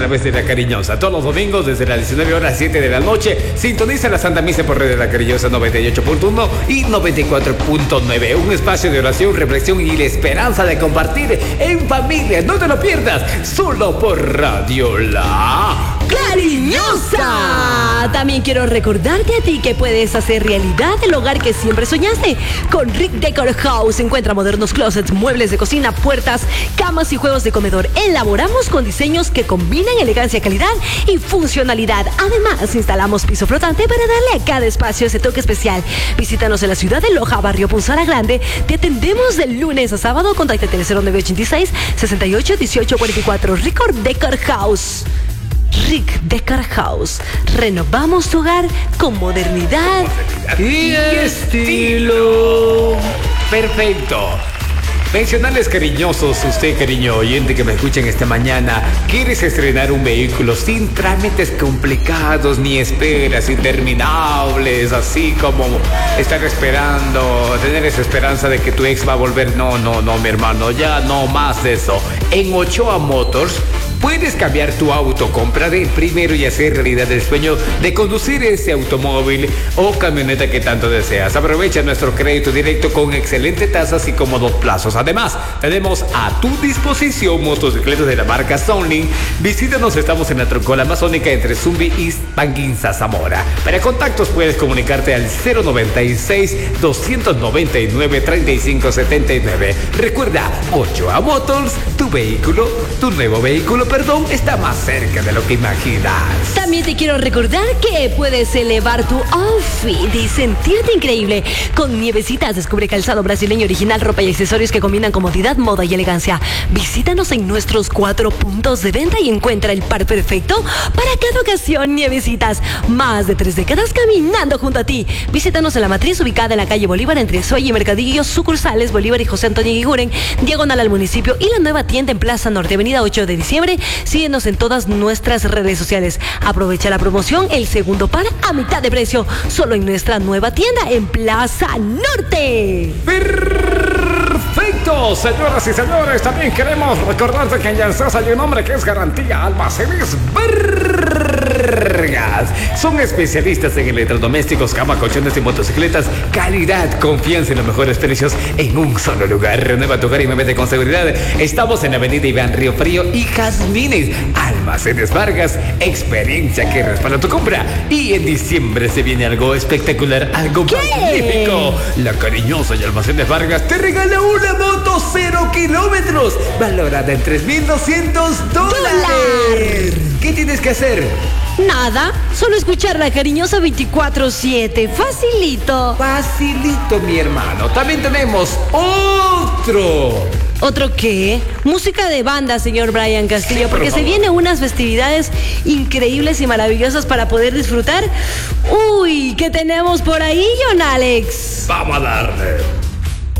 través de La Cariñosa. Todos los domingos desde las 19 horas 7 de la noche. Sintoniza la Santa Misa por red de La Cariñosa 98.1 y 94.9. Un espacio de oración, reflexión y la esperanza de compartir en familia. No te lo pierdas, solo por Radio La Cariñosa. También quiero recordarte a ti que puedes hacer realidad el hogar que siempre soñaste. Con Rick Decor House encuentra modernos closets, muebles de cocina, puertas, camas y juegos de comedor. Elaboramos con diseños que combinan elegancia, calidad y funcionalidad. Además, instalamos piso flotante para darle a cada espacio ese toque especial. Visítanos en la ciudad de Loja, barrio Punzara Grande. Te atendemos de lunes a sábado. Contáctate al 0986 68 18 44. Rick Decor House. Rick Decor House. Renovamos tu hogar con modernidad y estilo. Perfecto. Pensionales cariñosos, usted cariño oyente que me escuchen esta mañana, ¿quieres estrenar un vehículo sin trámites complicados ni esperas interminables, así como estar esperando, tener esa esperanza de que tu ex va a volver? No, mi hermano, ya no más de eso. En Ochoa Motors puedes cambiar tu auto, comprar el primero y hacer realidad el sueño de conducir ese automóvil o camioneta que tanto deseas. Aprovecha nuestro crédito directo con excelentes tasas y cómodos plazos. Además, tenemos a tu disposición motocicletas de la marca Sunling. Visítanos, estamos en la troncola amazónica entre Zumbi y Panguinza, Zamora. Para contactos puedes comunicarte al 096-299-3579. Recuerda, Ochoa Motors, tu nuevo vehículo, está más cerca de lo que imaginas. También te quiero recordar que puedes elevar tu outfit y sentirte increíble con Nievecitas. Descubre calzado brasileño original, ropa y accesorios que combinan comodidad, moda y elegancia. Visítanos en nuestros 4 puntos de venta y encuentra el par perfecto para cada ocasión. Nievecitas, más de 3 décadas caminando junto a ti. Visítanos en la matriz ubicada en la calle Bolívar entre Soy y Mercadillo, sucursales Bolívar y José Antonio Guiguren, diagonal al municipio, y la nueva tienda en Plaza Norte, avenida 8 de diciembre. Síguenos en todas nuestras redes sociales. Aprovecha la promoción, el segundo par a mitad de precio, solo en nuestra nueva tienda en Plaza Norte. Perfecto, señoras y señores, también queremos recordarte que en Yansas hay un hombre que es garantía, Almacenes Vargas. Son especialistas en electrodomésticos, cama, colchones y motocicletas. Calidad, confianza y los mejores precios en un solo lugar. Renueva tu hogar y muévete con seguridad. Estamos en Avenida Iván Río Frío y Jazmines. Almacenes Vargas, experiencia que respalda tu compra. Y en diciembre se viene algo espectacular, algo magnífico. La Cariñosa y Almacenes Vargas te regala una moto 0 kilómetros valorada en $3,200. ¿Qué tienes que hacer? Nada, solo escuchar La Cariñosa 24/7. Facilito, mi hermano. También tenemos otro. ¿Otro qué? Música de banda, señor Brian Castillo, porque se vienen unas festividades increíbles y maravillosas para poder disfrutar. Uy, ¿qué tenemos por ahí, John Alex? Vamos a darle.